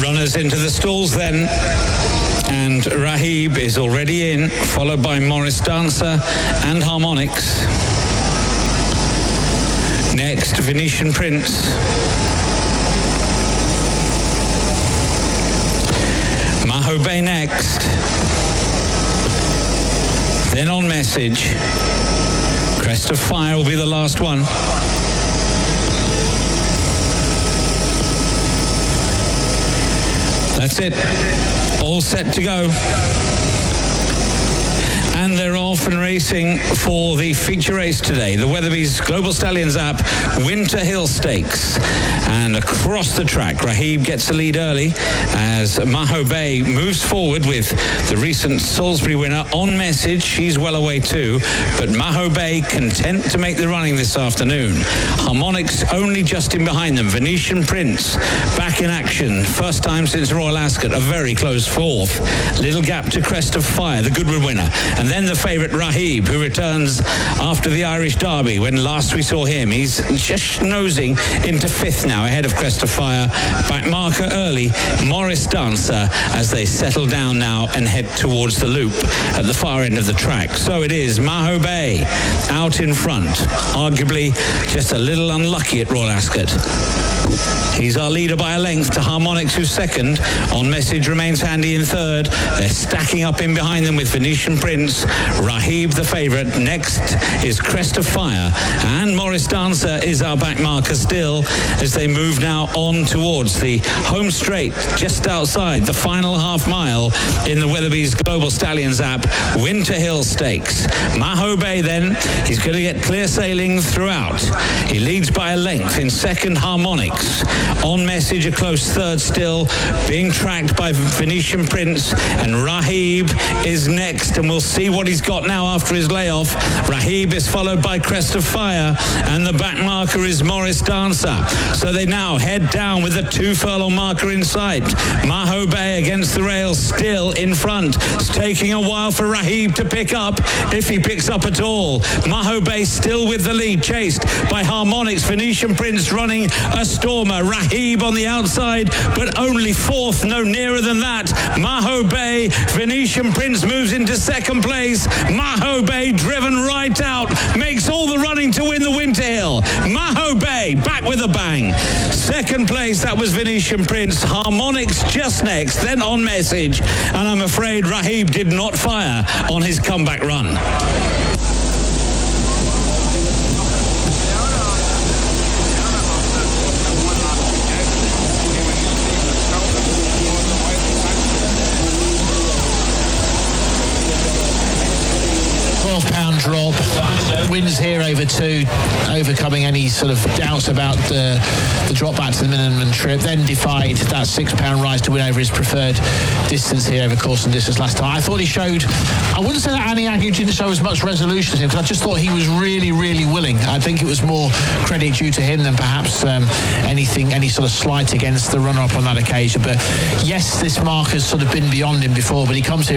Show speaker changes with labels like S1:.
S1: Runners into the stalls then, and Rahib is already in, followed by Morris Dancer and Harmonix. Next, Venetian Prince. Maho Bay next. Then On Message. Crest of Fire will be the last one. That's it. All set to go. And they're off and racing for the feature race today. The Weatherby's Global Stallions app Winter Hill Stakes. And across the track, Rahib gets the lead early as Maho Bay moves forward with the recent Salisbury winner On Message. She's well away too, but Maho Bay content to make the running this afternoon. Harmonix only just in behind them. Venetian Prince back in action. First time since Royal Ascot, a very close fourth. Little gap to Crest of Fire, the Goodwood winner. And then the favourite Rahib, who returns after the Irish Derby. When last we saw him, he's just nosing into fifth now, ahead of Crest of Fire. Back marker early, Morris Dancer, as they settle down now and head towards the loop at the far end of the track. So it is Maho Bay out in front, arguably just a little unlucky at Royal Ascot. He's our leader by a length to Harmonix, who's second. On Message remains handy in third. They're stacking up in behind them with Venetian Prince. Rahib the favourite. Next is Crest of Fire. And Morris Dancer is our back marker still as they move now on towards the home straight just outside the final half mile in the Weatherby's Global Stallions app Winter Hill Stakes. Maho Bay then, he's going to get clear sailing throughout. He leads by a length. In second, Harmonix. On Message a close third still, being tracked by Venetian Prince, and Rahib is next, and we'll see what he's got now after his layoff. Rahib is followed by Crest of Fire, and the back marker is Morris Dancer. So they now head down with a 2 furlong marker in sight. Maho Bay against the rails, still in front. It's taking a while for Rahib to pick up, if he picks up at all. Maho Bay still with the lead, chased by Harmonix. Venetian Prince running a stormer. Rahib on the outside, but only fourth, no nearer than that. Maho Bay, Venetian Prince moves into second place. Maho Bay driven right out, makes all the running to win the Winter Hill. Maho Bay back with a bang. Second place, that was Venetian Prince. Harmonix just next, then On Message, and I'm afraid Rahib did not fire on his comeback run.
S2: Drop, wins here over 2, overcoming any sort of doubts about the drop back to the minimum trip, then defied that £6 rise to win over his preferred distance here over course and distance last time. I thought he showed, I wouldn't say that Annie Agnew didn't show as much resolution as him, because I just thought he was really, really willing. I think it was more credit due to him than perhaps any sort of slight against the runner-up on that occasion. But yes, this mark has sort of been beyond him before, but he comes here